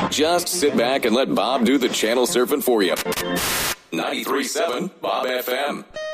Just sit back and let Bob do the channel surfing for you. 93.7 Bob FM.